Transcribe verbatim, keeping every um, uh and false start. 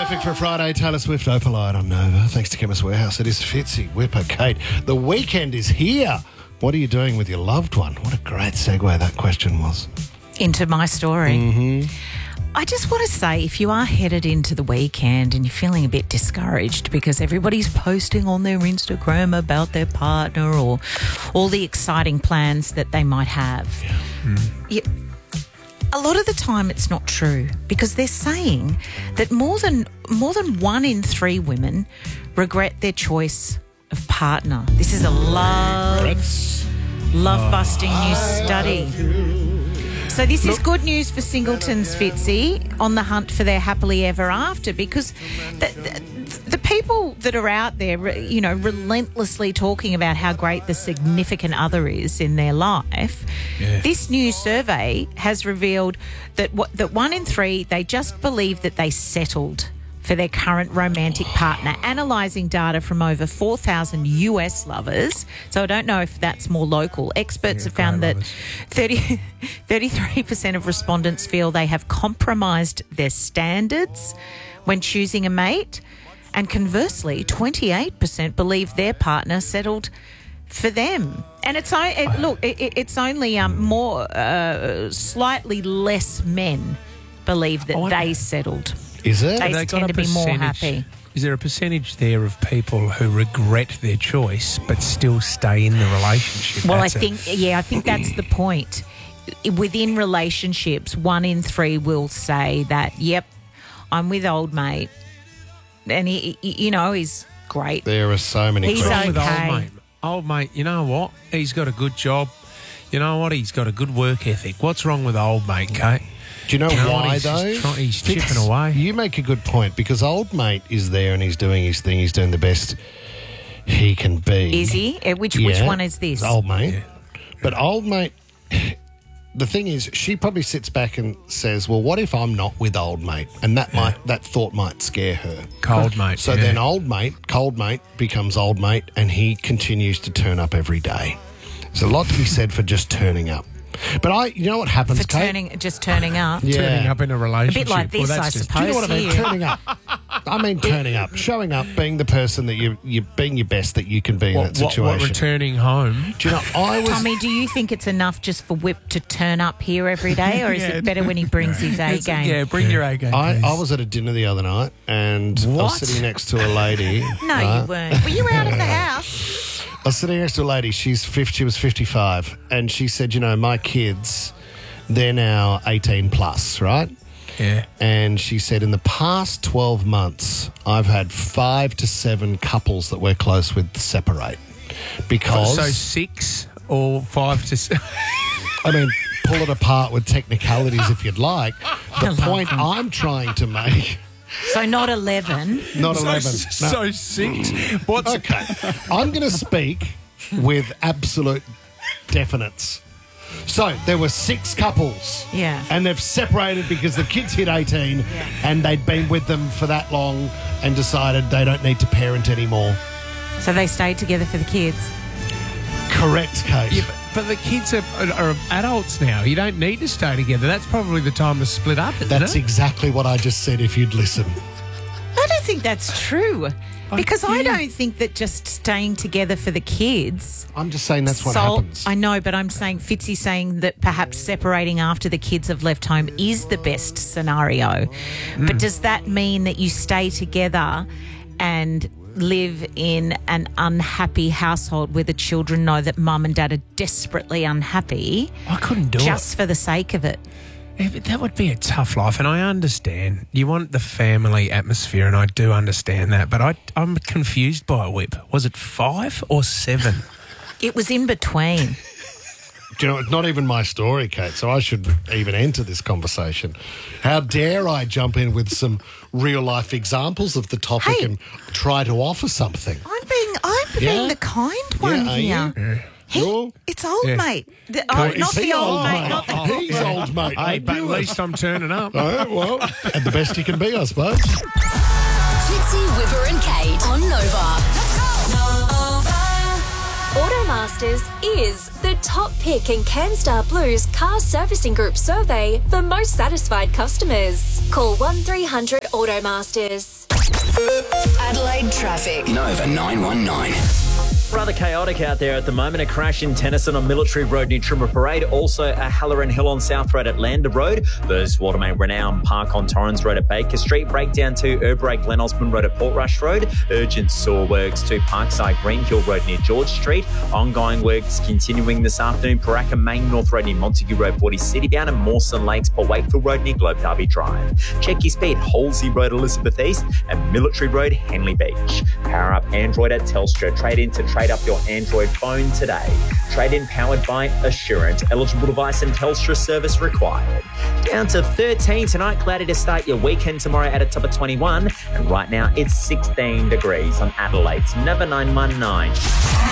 Perfect for a Friday. Taylor Swift, Opalite on Nova. Thanks to Chemist Warehouse. It is Fitzy, Whipper, Kate. The weekend is here. What are you doing with your loved one? What a great segue that question was. Into my story. Mm-hmm. I just want to say, if you are headed into the weekend and you're feeling a bit discouraged because everybody's posting on their Instagram about their partner or all the exciting plans that they might have, Yeah. Mm. you, a lot of the time it's not true, because they're saying that more than more than one in three women regret their choice of partner. This is a love, love-busting new study. So this is good news for singletons, Fitzy, on the hunt for their happily ever after, because the, the, the people that are out there, you know, relentlessly talking about how great the significant other is in their life, Yeah. this new survey has revealed that what, that one in three, they just believe that they settled for their current romantic partner, analysing data from over four thousand U S lovers. So I don't know if that's more local. Experts Yeah, have found great that thirty, thirty-three percent of respondents feel they have compromised their standards when choosing a mate. And conversely, twenty-eight percent believe their partner settled for them. And it's o- it, look, it, it's only um, more, uh, slightly less men believe that I wonder- they settled. Is it? They Have tend to be more happy. Is there a percentage there of people who regret their choice but still stay in the relationship? Well, That's I a- think, yeah, I think that's the point. Within relationships, one in three will say that, yep, I'm with old mate. And, he, he- you know, he's great. There are so many He's What's questions. wrong with okay. old mate? Old mate, you know what? He's got a good job. You know what? He's got a good work ethic. What's wrong with old mate, Kate? Do you know You know what? why, He's just though? try- he's Fitz, chipping away. You make a good point, because old mate is there and he's doing his thing. He's doing the best he can be. Is he? Uh, Which, which Yeah. one is this? Old mate. But old mate, the thing is, she probably sits back and says, well, what if I'm not with old mate? And that might that thought might scare her. Cold mate. So yeah. then old mate, cold mate, becomes old mate, and he continues to turn up every day. There's a lot to be said for just turning up. But I, you know what happens, For Kate? turning, just turning up. Yeah. turning up in a A relationship. bit like Well, this, that's I just- suppose. Do you know what I mean? here. Turning up. I mean turning up, showing up, being the person that you you being your best that you can be in What, that what, situation. what returning home? Do you know? I was. Tommy, do you think it's enough just for Whip to turn up here every day, or is Yeah. it better when he brings his A It's- game? Yeah, bring your A game. I, please. I was at a dinner the other night and I What? was sitting next to a lady. No, right? you weren't. Were you out of the house? I was sitting next to a lady. She's fifty, she was fifty-five, and she said, "You know, my kids, they're now eighteen plus, right?" Yeah. And she said, in the past twelve months, I've had five to seven couples that we're close with separate because, So six or five to. s- I mean, pull it apart with technicalities if you'd like. The love point them. I'm trying to make, So not eleven. not so, eleven. No. so six. What's Okay. I'm going to speak with absolute definites. So there were six couples. Yeah. And they've separated because the kids hit eighteen Yeah. and they'd been with them for that long and decided they don't need to parent anymore. So they stayed together for the kids. Correct, Kate. Yeah, but, but the kids are, are adults now. You don't need to stay together. That's probably the time to split up, isn't That's it? exactly what I just said if you'd listen. I don't think that's true. Because I yeah. don't think that just staying together for the kids. I'm just saying that's what sol- happens. I know, but I'm saying Fitzy's saying that perhaps separating after the kids have left home is the best scenario. Mm. But does that mean that you stay together and live in an unhappy household where the children know that mum and dad are desperately unhappy I couldn't do just for the sake of it? it. Yeah, but that would be a tough life, and I understand. You want the family atmosphere, and I do understand that, but I, I'm confused by a Whip. Was it five or seven? It was in between. Do you know, it's not even my story, Kate, so I should even enter this conversation. How dare I jump in with some real-life examples of the topic Hey. and try to offer something? I'm being I'm Yeah? being the kind one are here. you? He, You're- it's old Yeah. mate. The, Oh, oh, is not he the old mate. Not the, He's old, mate. Hey, but at least I'm turning up. Oh, well, and the best you can be, I suppose. Fitzy, Whipper and Kate on Nova. Let's go. Nova. Auto Automasters is the top pick in CanStar Blue's car servicing group survey for most satisfied customers. Call one three hundred Automasters. Adelaide traffic. Nova nine one nine. Rather chaotic out there at the moment. A crash in Tennyson on Military Road near Trimmer Parade. Also a Halloran Hill on South Road at Lander Road. There's Watermain Renown Park on Torrens Road at Baker Street. Breakdown to Urbreak Glen Osmond Road at Portrush Road. Urgent saw works to Parkside Green Hill Road near George Street. Ongoing works continuing this afternoon. Paraka Main North Road near Montague Road forty Citybound and Mawson Lakes Port Wakefield Road near Globe Derby Drive. Check your speed. Halsey Road Elizabeth East and Military Road Henley Beach. Power up Android at Telstra. Trade in to trade up your Android phone today. Trade-in powered by Assurance. Eligible device and Telstra service required. Down to thirteen tonight. Cloudy to start your weekend tomorrow at a top of twenty-one. And right now it's sixteen degrees on Adelaide's Nova nine one nine.